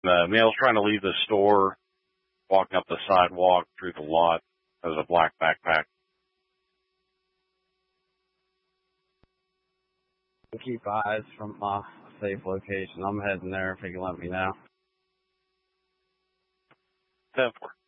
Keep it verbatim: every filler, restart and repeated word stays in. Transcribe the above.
The male's trying to leave the store, walking up the sidewalk through the lot. Has a black backpack. Keep eyes from a safe location. I'm heading there if you can let me know. ten four.